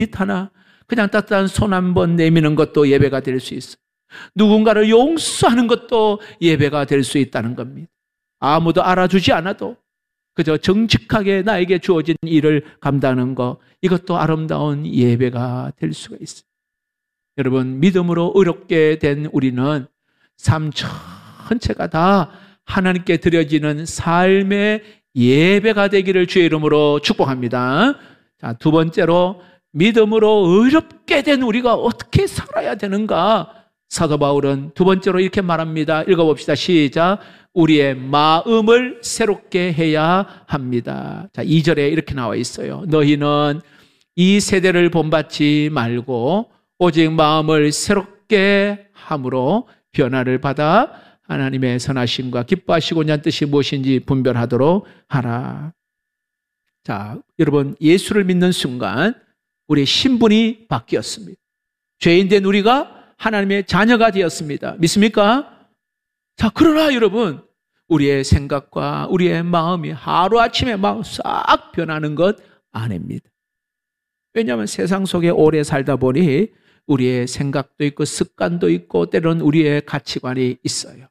하나, 그냥 따뜻한 손 한 번 내미는 것도 예배가 될 수 있어요. 누군가를 용서하는 것도 예배가 될 수 있다는 겁니다. 아무도 알아주지 않아도 그저 정직하게 나에게 주어진 일을 감당하는 것, 이것도 아름다운 예배가 될 수가 있어요. 여러분, 믿음으로 의롭게 된 우리는 삶 전체가 다 하나님께 드려지는 삶의 예배가 되기를 주의 이름으로 축복합니다. 자, 두 번째로 믿음으로 의롭게 된 우리가 어떻게 살아야 되는가? 사도 바울은 두 번째로 이렇게 말합니다. 읽어봅시다. 시작. 우리의 마음을 새롭게 해야 합니다. 자, 2절에 이렇게 나와 있어요. 너희는 이 세대를 본받지 말고 오직 마음을 새롭게 함으로 변화를 받아 하나님의 선하심과 기뻐하시고자 하는 뜻이 무엇인지 분별하도록 하라. 자, 여러분, 예수를 믿는 순간 우리의 신분이 바뀌었습니다. 죄인된 우리가 하나님의 자녀가 되었습니다. 믿습니까? 자, 그러나 여러분, 우리의 생각과 우리의 마음이 하루아침에 막 싹 변하는 것 아닙니다. 왜냐하면 세상 속에 오래 살다 보니 우리의 생각도 있고 습관도 있고 때로는 우리의 가치관이 있어요.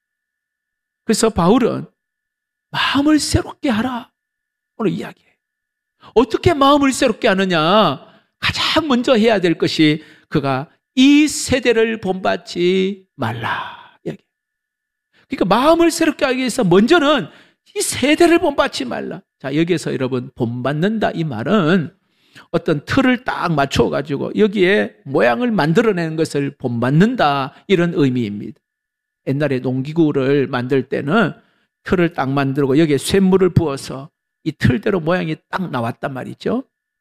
그래서 바울은 마음을 새롭게 하라 오늘 이야기해요. 어떻게 마음을 새롭게 하느냐? 가장 먼저 해야 될 것이 그가 이 세대를 본받지 말라 이야기해요. 그러니까 마음을 새롭게 하기 위해서 먼저는 이 세대를 본받지 말라. 자, 여기에서 여러분 본받는다 이 말은 어떤 틀을 딱 맞춰가지고 여기에 모양을 만들어내는 것을 본받는다 이런 의미입니다. 옛날에 농기구를 만들 때는 틀을 딱 만들고 여기에 쇳물을 부어서 이 틀대로 모양이 딱 나왔단 말이죠.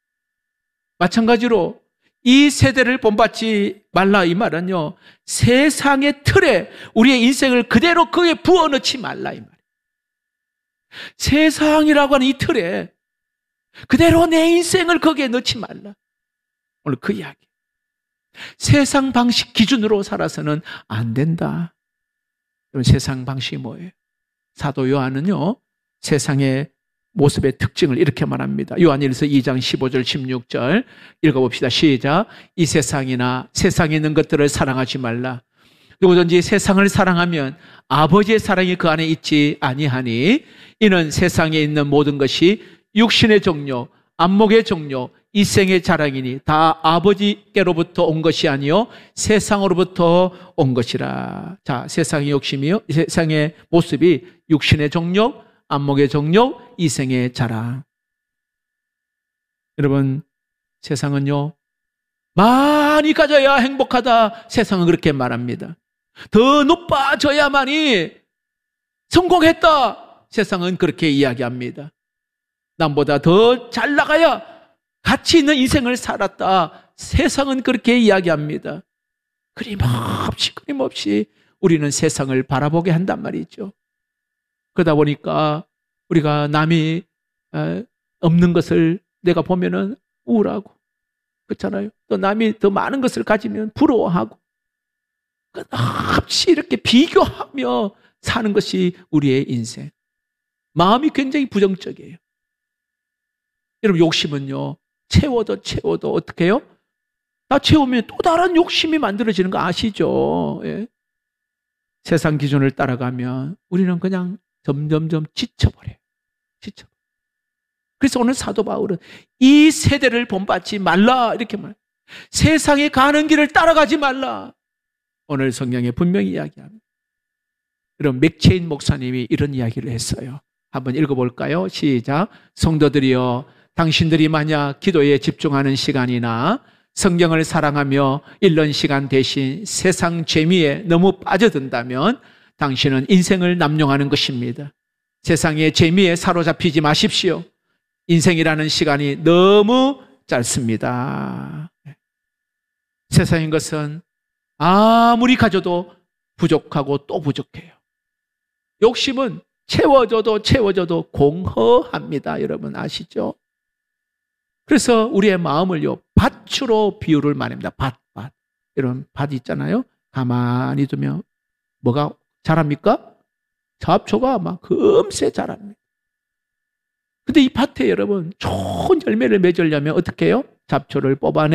마찬가지로 이 세대를 본받지 말라 이 말은요, 세상의 틀에 우리의 인생을 그대로 거기에 부어넣지 말라 이 말이에요. 세상이라고 하는 이 틀에 그대로 내 인생을 거기에 넣지 말라. 오늘 그 이야기. 세상 방식 기준으로 살아서는 안 된다. 세상 방식이 뭐예요? 사도 요한은요, 세상의 모습의 특징을 이렇게 말합니다. 요한일서 2장 15절 16절 읽어봅시다. 시작. 이 세상이나 세상에 있는 것들을 사랑하지 말라. 누구든지 세상을 사랑하면 아버지의 사랑이 그 안에 있지 아니하니 이는 세상에 있는 모든 것이 육신의 종료, 안목의 종료, 이생의 자랑이니 다 아버지께로부터 온 것이 아니요 세상으로부터 온 것이라. 자, 세상의 욕심이요, 세상의 모습이 육신의 종료, 안목의 종료, 이생의 자랑. 여러분, 세상은요 많이 가져야 행복하다. 세상은 그렇게 말합니다. 더 높아져야만이 성공했다. 세상은 그렇게 이야기합니다. 남보다 더 잘 나가야 가치 있는 인생을 살았다. 세상은 그렇게 이야기합니다. 끊임없이 우리는 세상을 바라보게 한단 말이죠. 그러다 보니까 우리가 남이 없는 것을 내가 보면은 우울하고, 그렇잖아요. 또 남이 더 많은 것을 가지면 부러워하고, 끊임없이 이렇게 비교하며 사는 것이 우리의 인생. 마음이 굉장히 부정적이에요. 여러분, 욕심은요 채워도 어떻게 해요? 다 채우면 또 다른 욕심이 만들어지는 거 아시죠? 예. 세상 기준을 따라가면 우리는 그냥 점점점 지쳐버려요. 그래서 오늘 사도 바울은 이 세대를 본받지 말라 이렇게 말해요. 세상에 가는 길을 따라가지 말라. 오늘 성경에 분명히 이야기합니다. 여러분, 맥체인 목사님이 이런 이야기를 했어요. 한번 읽어볼까요? 시작. 성도들이여, 당신들이 만약 기도에 집중하는 시간이나 성경을 사랑하며 읽는 시간 대신 세상 재미에 너무 빠져든다면 당신은 인생을 남용하는 것입니다. 세상의 재미에 사로잡히지 마십시오. 인생이라는 시간이 너무 짧습니다. 세상인 것은 아무리 가져도 부족하고 또 부족해요. 욕심은 채워져도 공허합니다. 여러분 아시죠? 그래서 우리의 마음을요 밭으로 비유를 말합니다. 밭. 이런 밭 있잖아요. 가만히 두면 뭐가 자랍니까? 잡초가 막 금세 자랍니다. 근데 이 밭에 여러분 좋은 열매를 맺으려면 어떻게 해요? 잡초를 뽑아내